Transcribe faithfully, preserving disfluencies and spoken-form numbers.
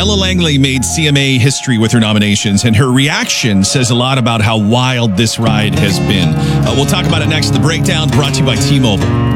Ella Langley made C M A history with her nominations, and her reaction says a lot about how wild this ride has been. Uh, we'll talk about it next. The Breakdown brought to you by T-Mobile.